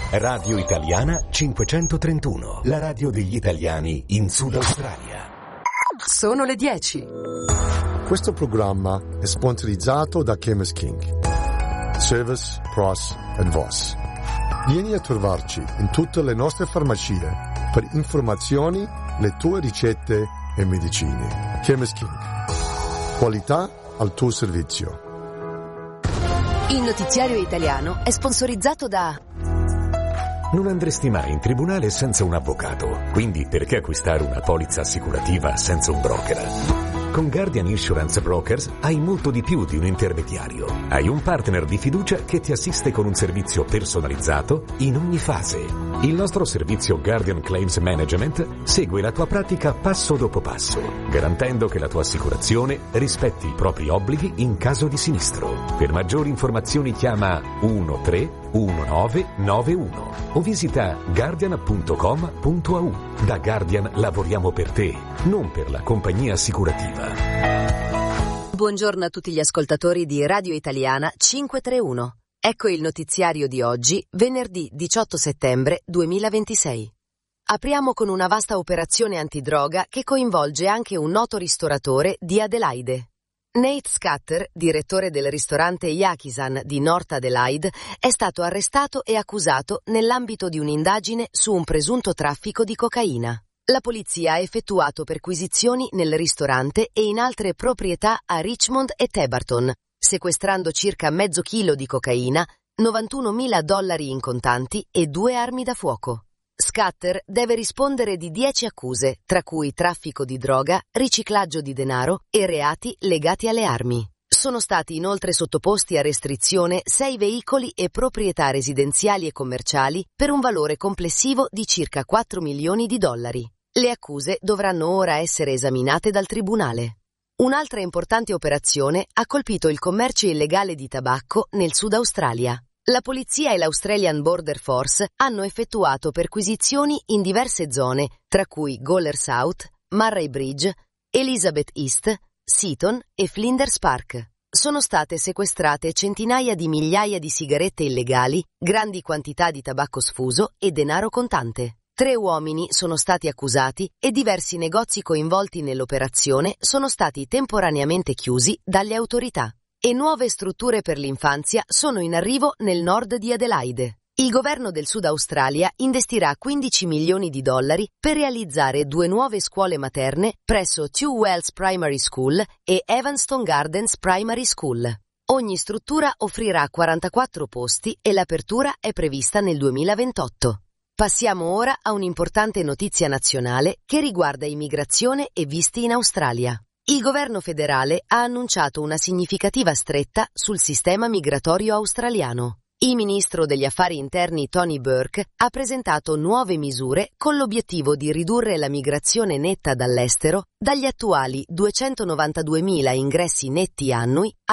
Radio Italiana 531, la radio degli italiani in Sud Australia. Sono le 10. Questo programma è sponsorizzato da Chemist King. Service, Price and Voss. Vieni a trovarci in tutte le nostre farmacie per informazioni, le tue ricette e medicine. Chemist King. Qualità al tuo servizio. Il notiziario italiano è sponsorizzato da... Non andresti mai in tribunale senza un avvocato, quindi perché acquistare una polizza assicurativa senza un broker? Con Guardian Insurance Brokers hai molto di più di un intermediario. Hai un partner di fiducia che ti assiste con un servizio personalizzato in ogni fase. Il nostro servizio Guardian Claims Management segue la tua pratica passo dopo passo, garantendo che la tua assicurazione rispetti i propri obblighi in caso di sinistro. Per maggiori informazioni chiama 131991 o visita guardian.com.au. Da Guardian lavoriamo per te, non per la compagnia assicurativa. Buongiorno a tutti gli ascoltatori di Radio Italiana 531. Ecco il notiziario di oggi, venerdì 18 settembre 2026. Apriamo con una vasta operazione antidroga che coinvolge anche un noto ristoratore di Adelaide. Nate Scatter, direttore del ristorante Yakisan di North Adelaide, è stato arrestato e accusato nell'ambito di un'indagine su un presunto traffico di cocaina. La polizia ha effettuato perquisizioni nel ristorante e in altre proprietà a Richmond e Tebarton, sequestrando circa mezzo chilo di cocaina, $91.000 in contanti e 2 armi da fuoco. Scatter deve rispondere di 10 accuse, tra cui traffico di droga, riciclaggio di denaro e reati legati alle armi. Sono stati inoltre sottoposti a restrizione 6 veicoli e proprietà residenziali e commerciali per un valore complessivo di circa $4 milioni. Le accuse dovranno ora essere esaminate dal tribunale. Un'altra importante operazione ha colpito il commercio illegale di tabacco nel Sud Australia. La polizia e l'Australian Border Force hanno effettuato perquisizioni in diverse zone, tra cui Gawler South, Murray Bridge, Elizabeth East, Seaton e Flinders Park. Sono state sequestrate centinaia di migliaia di sigarette illegali, grandi quantità di tabacco sfuso e denaro contante. 3 uomini sono stati accusati e diversi negozi coinvolti nell'operazione sono stati temporaneamente chiusi dalle autorità. E nuove strutture per l'infanzia sono in arrivo nel nord di Adelaide. Il governo del Sud Australia investirà $15 milioni per realizzare 2 nuove scuole materne presso Two Wells Primary School e Evanston Gardens Primary School. Ogni struttura offrirà 44 posti e l'apertura è prevista nel 2028. Passiamo ora a un'importante notizia nazionale che riguarda immigrazione e visti in Australia. Il governo federale ha annunciato una significativa stretta sul sistema migratorio australiano. Il ministro degli affari interni Tony Burke ha presentato nuove misure con l'obiettivo di ridurre la migrazione netta dall'estero dagli attuali 292.000 ingressi netti annui a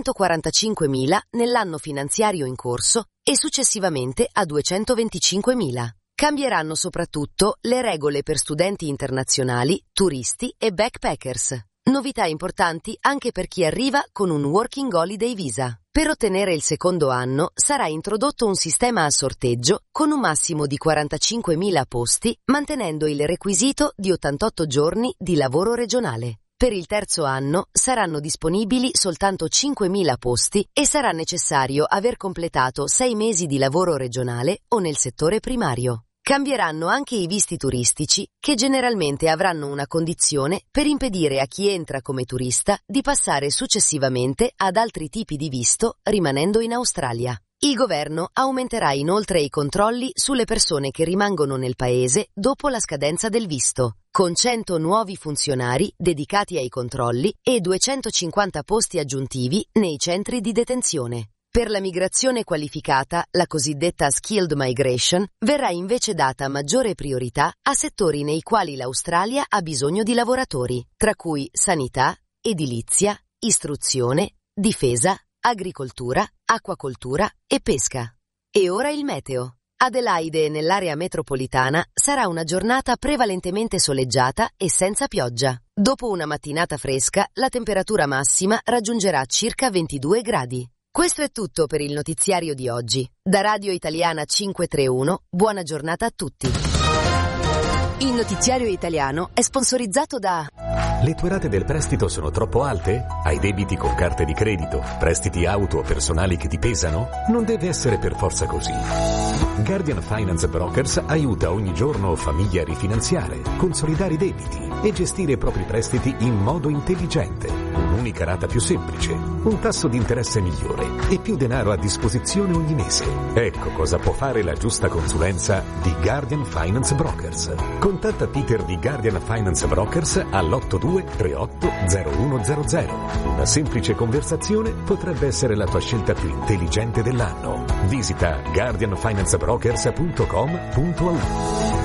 245.000 nell'anno finanziario in corso e successivamente a 225.000. Cambieranno soprattutto le regole per studenti internazionali, turisti e backpackers. Novità importanti anche per chi arriva con un Working Holiday Visa. Per ottenere il secondo anno sarà introdotto un sistema a sorteggio con un massimo di 45.000 posti, mantenendo il requisito di 88 giorni di lavoro regionale. Per il terzo anno saranno disponibili soltanto 5.000 posti e sarà necessario aver completato 6 mesi di lavoro regionale o nel settore primario. Cambieranno anche i visti turistici, che generalmente avranno una condizione per impedire a chi entra come turista di passare successivamente ad altri tipi di visto rimanendo in Australia. Il governo aumenterà inoltre i controlli sulle persone che rimangono nel paese dopo la scadenza del visto, con 100 nuovi funzionari dedicati ai controlli e 250 posti aggiuntivi nei centri di detenzione. Per la migrazione qualificata, la cosiddetta skilled migration, verrà invece data maggiore priorità a settori nei quali l'Australia ha bisogno di lavoratori, tra cui sanità, edilizia, istruzione, difesa, agricoltura, acquacoltura e pesca. E ora il meteo. Adelaide e nell'area metropolitana sarà una giornata prevalentemente soleggiata e senza pioggia. Dopo una mattinata fresca, la temperatura massima raggiungerà circa 22 gradi. Questo è tutto per il notiziario di oggi. Da Radio Italiana 531, buona giornata a tutti. Il notiziario italiano è sponsorizzato da... Le tue rate del prestito sono troppo alte? Hai debiti con carte di credito? Prestiti auto o personali che ti pesano? Non deve essere per forza così. Guardian Finance Brokers aiuta ogni giorno famiglie a rifinanziare, consolidare i debiti e gestire i propri prestiti in modo intelligente. Un'unica rata più semplice, un tasso di interesse migliore e più denaro a disposizione ogni mese. Ecco cosa può fare la giusta consulenza di Guardian Finance Brokers. Contatta Peter di Guardian Finance Brokers all'82 38 0100. Una semplice conversazione potrebbe essere la tua scelta più intelligente dell'anno. Visita guardianfinancebrokers.com.au.